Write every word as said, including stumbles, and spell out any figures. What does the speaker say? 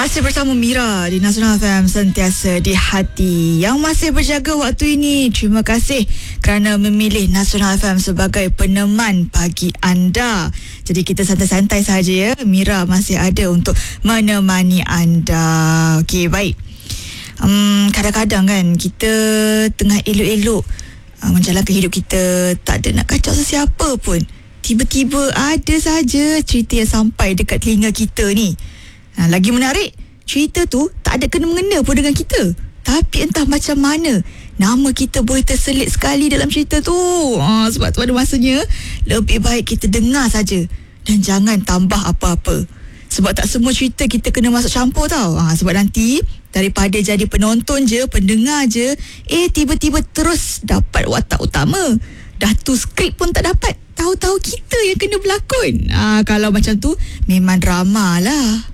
Masih bersama Mira di Nasional F M, sentiasa di hati. Yang masih berjaga waktu ini, terima kasih kerana memilih Nasional F M sebagai peneman pagi anda. Jadi kita santai-santai saja ya. Mira masih ada untuk menemani anda. Okey, baik. Um, kadang-kadang kan kita tengah elok-elok uh, menjalankan hidup kita, tak ada nak kacau sesiapa pun. Tiba-tiba ada saja cerita yang sampai dekat telinga kita ni. Ha, lagi menarik, cerita tu tak ada kena-mengena pun dengan kita. Tapi entah macam mana nama kita boleh terselit sekali dalam cerita tu. Ha, sebab tu pada masanya lebih baik kita dengar saja dan jangan tambah apa-apa. Sebab tak semua cerita kita kena masuk campur tau. Ha, sebab nanti daripada jadi penonton je, pendengar je, eh tiba-tiba terus dapat watak utama. Dah tu skrip pun tak dapat. Tahu-tahu kita yang kena berlakon. Ha, kalau macam tu memang drama lah.